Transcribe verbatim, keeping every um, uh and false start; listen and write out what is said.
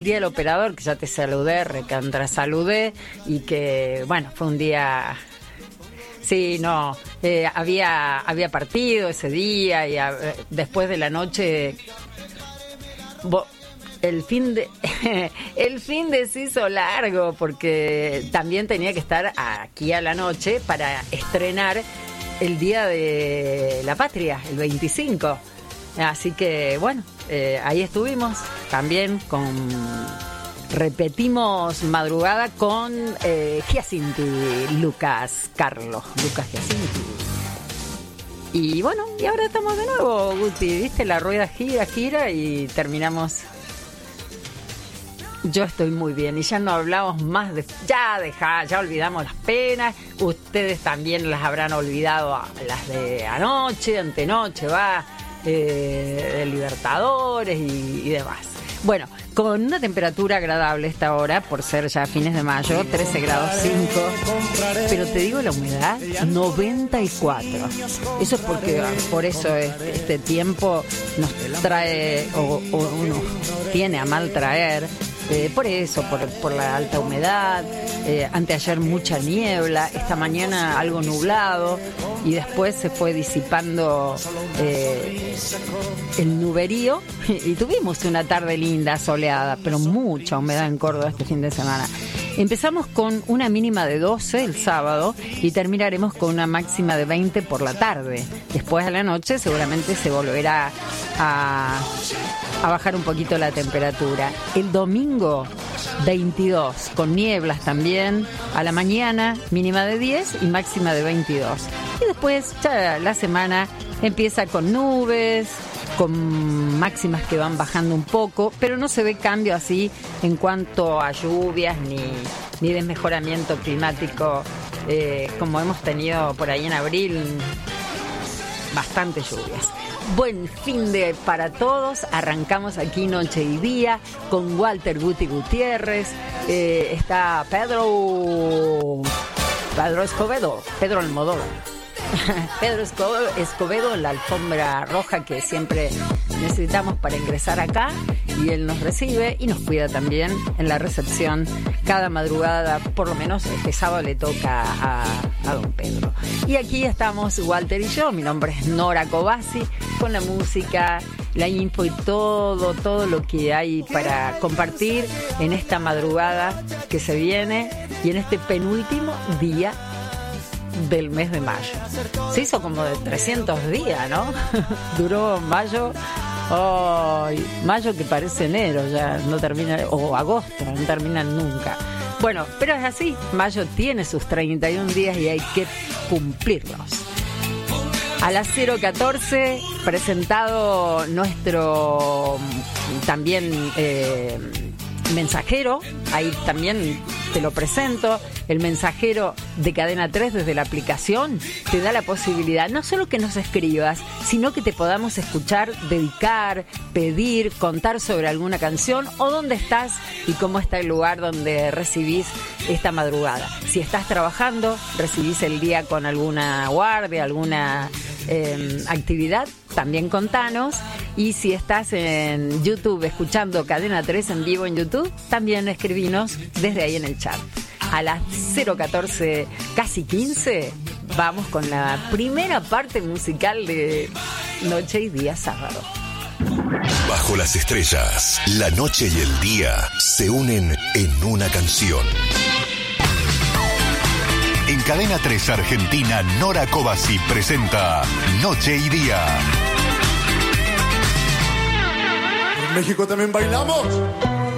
Día del operador, que ya te saludé, recontra saludé, y que, bueno, fue un día... Sí, no, eh, había, había partido ese día, y a, después de la noche... Bo, El fin de el fin de se hizo largo, porque también tenía que estar aquí a la noche para estrenar el Día de la Patria, el veinticinco. Así que, bueno, eh, ahí estuvimos también con... Repetimos madrugada con eh, Giacinti, Lucas Carlos, Lucas Giacinti. Y bueno, y ahora estamos de nuevo, Guti, ¿viste? La rueda gira, gira y terminamos... Yo estoy muy bien y ya no hablamos más de... Ya dejá, ya olvidamos las penas. Ustedes también las habrán olvidado, las de anoche, antenoche, va, eh, de Libertadores y, y demás. Bueno, con una temperatura agradable esta hora, por ser ya fines de mayo, trece grados cinco. Pero te digo la humedad, noventa y cuatro. Eso es porque, por eso este tiempo nos trae, o, o uno tiene a mal traer. Eh, por eso, por, por la alta humedad, eh, anteayer mucha niebla, esta mañana algo nublado, y después se fue disipando eh, el nuberío y tuvimos una tarde linda, soleada, pero mucha humedad en Córdoba este fin de semana. Empezamos con una mínima de doce el sábado y terminaremos con una máxima de veinte por la tarde. Después a la noche seguramente se volverá a, a bajar un poquito la temperatura. El domingo veintidós, con nieblas también. A la mañana mínima de diez y máxima de veintidós. Y después ya la semana empieza con nubes, con máximas que van bajando un poco, pero no se ve cambio así en cuanto a lluvias ni, ni desmejoramiento climático, eh, como hemos tenido por ahí en abril, bastantes lluvias. Buen fin de para todos. Arrancamos aquí Noche y Día con Walter Guti Gutiérrez. Eh, está Pedro Pedro Escobedo, Pedro Almodóvar. Pedro Escobedo, la alfombra roja que siempre necesitamos para ingresar acá, y él nos recibe y nos cuida también en la recepción cada madrugada. Por lo menos este sábado le toca a, a don Pedro. Y aquí estamos Walter y yo. Mi nombre es Nora Cobasi, con la música, la info y todo, todo lo que hay para compartir en esta madrugada que se viene y en este penúltimo día del mes de mayo. Se hizo como de trescientos días, ¿no? Duró mayo, oh, mayo que parece enero, ya no termina, o agosto, no terminan nunca. Bueno, pero es así, mayo tiene sus treinta y un días y hay que cumplirlos. A las cero catorce, presentado nuestro también eh, mensajero, ahí también te lo presento. El mensajero de Cadena tres desde la aplicación te da la posibilidad no solo que nos escribas, sino que te podamos escuchar, dedicar, pedir, contar sobre alguna canción o dónde estás y cómo está el lugar donde recibís esta madrugada. Si estás trabajando, recibís el día con alguna guardia, alguna eh, actividad, también contanos. Y si estás en YouTube escuchando Cadena tres en vivo en YouTube, también escribinos desde ahí en el chat. A las cero catorce, casi quince, vamos con la primera parte musical de Noche y Día sábado. Bajo las estrellas, la noche y el día se unen en una canción. En Cadena tres Argentina, Nora Cobasi presenta Noche y Día. ¿En México también bailamos?